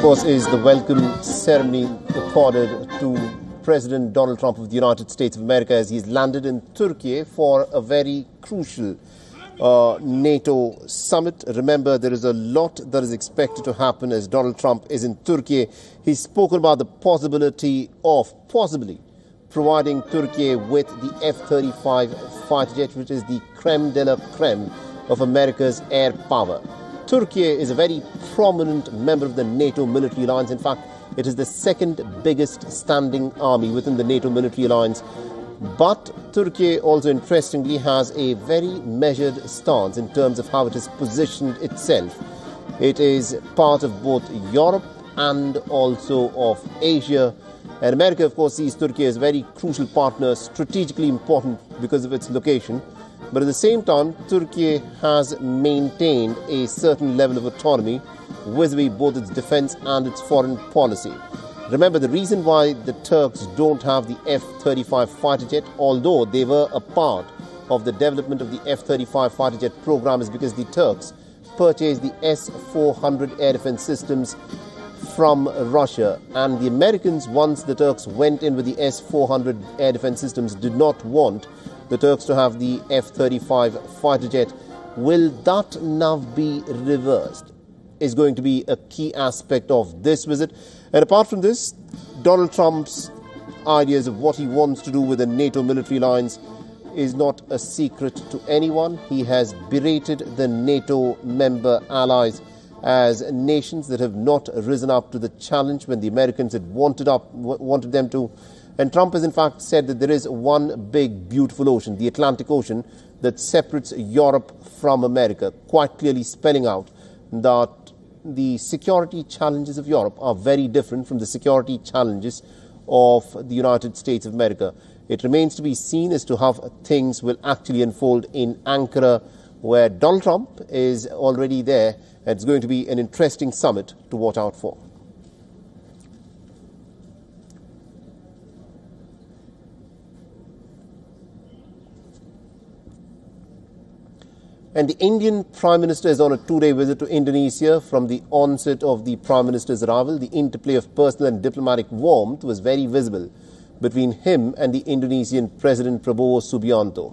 course, is the welcome ceremony accorded to President Donald Trump of the United States of America as he's landed in Turkey for a very crucial NATO summit. Remember, there is a lot that is expected to happen as Donald Trump is in Turkey. He's spoken about the possibility of possibly providing Turkey with the F-35 fighter jet, which is the creme de la creme of America's air power. Turkey is a very prominent member of the NATO military alliance. In fact, it is the second biggest standing army within the NATO military alliance. But Turkey also interestingly has a very measured stance in terms of how it has positioned itself. It is part of both Europe and also of Asia. And America, of course, sees Turkey as a very crucial partner, strategically important because of its location. But at the same time, Turkey has maintained a certain level of autonomy vis-a-vis both its defense and its foreign policy. Remember, the reason why the Turks don't have the F-35 fighter jet, although they were a part of the development of the F-35 fighter jet program, is because the Turks purchased the S-400 air defense systems from Russia. And the Americans, once the Turks went in with the S-400 air defense systems, did not want the Turks to have the F-35 fighter jet. Will that now be reversed? Is going to be a key aspect of this visit. And apart from this, Donald Trump's ideas of what he wants to do with the NATO military alliance is not a secret to anyone. He has berated the NATO member allies as nations that have not risen up to the challenge when the Americans had wanted them to. And Trump has in fact said that there is one big beautiful ocean, the Atlantic Ocean, that separates Europe from America, quite clearly spelling out that the security challenges of Europe are very different from the security challenges of the United States of America. It remains to be seen as to how things will actually unfold in Ankara, where Donald Trump is already there. It's going to be an interesting summit to watch out for. And the Indian Prime Minister is on a two-day visit to Indonesia. From the onset of the Prime Minister's arrival, the interplay of personal and diplomatic warmth was very visible between him and the Indonesian President Prabowo Subianto.